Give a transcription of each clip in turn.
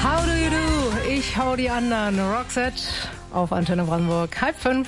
How do you do? Ich hau die anderen. Roxette auf Antenne Brandenburg. 4:30.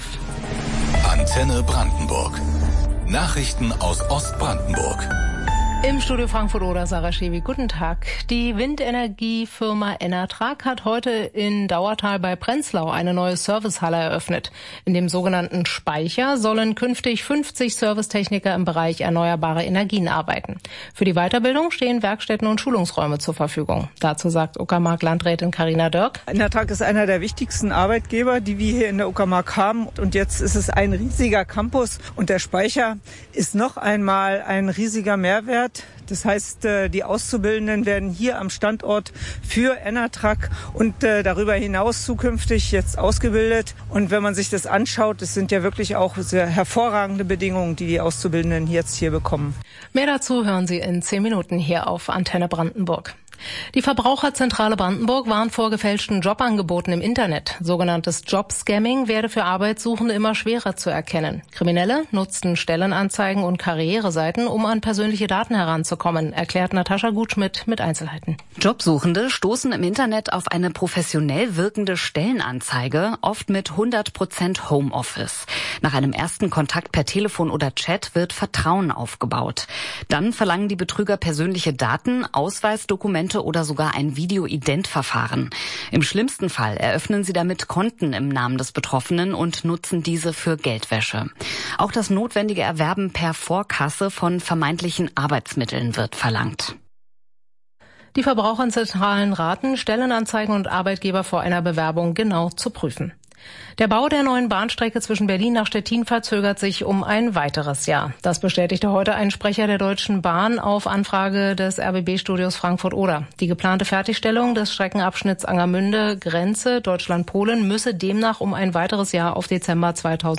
Antenne Brandenburg. Nachrichten aus Ostbrandenburg. Im Studio Frankfurt-Oder, Sarah Schewi. Guten Tag. Die Windenergiefirma Enatrag hat heute in Dauertal bei Prenzlau eine neue Servicehalle eröffnet. In dem sogenannten Speicher sollen künftig 50 Servicetechniker im Bereich erneuerbare Energien arbeiten. Für die Weiterbildung stehen Werkstätten und Schulungsräume zur Verfügung. Dazu sagt Uckermark-Landrätin Carina Dörk. Enatrag ist einer der wichtigsten Arbeitgeber, die wir hier in der Uckermark haben. Und jetzt ist es ein riesiger Campus und der Speicher ist noch einmal ein riesiger Mehrwert. Das heißt, die Auszubildenden werden hier am Standort für Enatrag und darüber hinaus zukünftig jetzt ausgebildet. Und wenn man sich das anschaut, es sind ja wirklich auch sehr hervorragende Bedingungen, die die Auszubildenden jetzt hier bekommen. Mehr dazu hören Sie in 10 Minuten hier auf Antenne Brandenburg. Die Verbraucherzentrale Brandenburg warnt vor gefälschten Jobangeboten im Internet. Sogenanntes Jobscamming werde für Arbeitssuchende immer schwerer zu erkennen. Kriminelle nutzten Stellenanzeigen und Karriereseiten, um an persönliche Daten heranzukommen, erklärt Natascha Gutschmidt mit Einzelheiten. Jobsuchende stoßen im Internet auf eine professionell wirkende Stellenanzeige, oft mit 100% Homeoffice. Nach einem ersten Kontakt per Telefon oder Chat wird Vertrauen aufgebaut. Dann verlangen die Betrüger persönliche Daten, Ausweisdokumente oder sogar ein Video-Ident-Verfahren. Im schlimmsten Fall eröffnen sie damit Konten im Namen des Betroffenen und nutzen diese für Geldwäsche. Auch das notwendige Erwerben per Vorkasse von vermeintlichen Arbeitsmitteln wird verlangt. Die Verbraucherzentralen raten, Stellenanzeigen und Arbeitgeber vor einer Bewerbung genau zu prüfen. Der Bau der neuen Bahnstrecke zwischen Berlin nach Stettin verzögert sich um ein weiteres Jahr. Das bestätigte heute ein Sprecher der Deutschen Bahn auf Anfrage des RBB-Studios Frankfurt-Oder. Die geplante Fertigstellung des Streckenabschnitts Angermünde-Grenze Deutschland-Polen müsse demnach um ein weiteres Jahr auf Dezember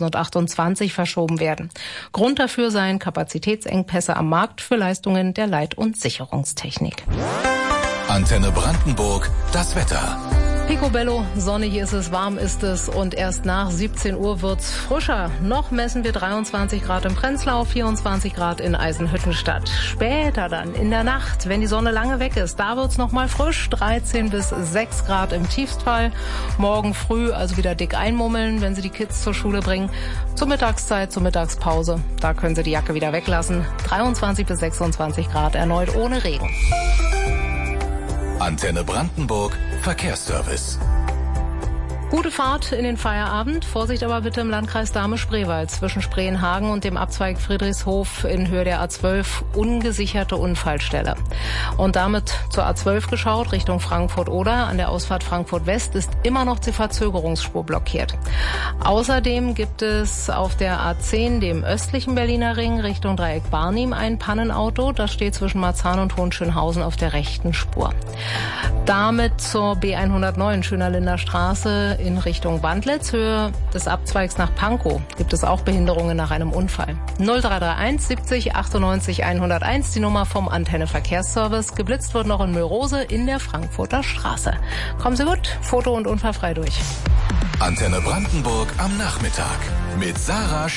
2028 verschoben werden. Grund dafür seien Kapazitätsengpässe am Markt für Leistungen der Leit- und Sicherungstechnik. Antenne Brandenburg, das Wetter. Picobello, sonnig ist es, warm ist es und erst nach 17 Uhr wird's frischer. Noch messen wir 23 Grad in Prenzlau, 24 Grad in Eisenhüttenstadt. Später dann, in der Nacht, wenn die Sonne lange weg ist, da wird's noch mal frisch, 13 bis 6 Grad im Tiefstfall. Morgen früh also wieder dick einmummeln, wenn Sie die Kids zur Schule bringen. Zur Mittagszeit, zur Mittagspause, da können Sie die Jacke wieder weglassen. 23 bis 26 Grad erneut ohne Regen. Antenne Brandenburg, Verkehrsservice. Gute Fahrt in den Feierabend. Vorsicht aber bitte im Landkreis Dahme-Spreewald zwischen Spreenhagen und dem Abzweig Friedrichshof in Höhe der A12 ungesicherte Unfallstelle. Und damit zur A12 geschaut, Richtung Frankfurt-Oder. An der Ausfahrt Frankfurt-West ist immer noch die Verzögerungsspur blockiert. Außerdem gibt es auf der A10, dem östlichen Berliner Ring, Richtung Dreieck Barnim, ein Pannenauto. Das steht zwischen Marzahn und Hohenschönhausen auf der rechten Spur. Damit zur B109 Schönerlinder Straße in Richtung Wandlitz, Höhe des Abzweigs nach Pankow, gibt es auch Behinderungen nach einem Unfall. 0331 70 98 101, die Nummer vom Antenne Verkehrsservice. Geblitzt wird noch in Mölrose in der Frankfurter Straße. Kommen Sie gut, foto- und unfallfrei durch. Antenne Brandenburg am Nachmittag mit Sarah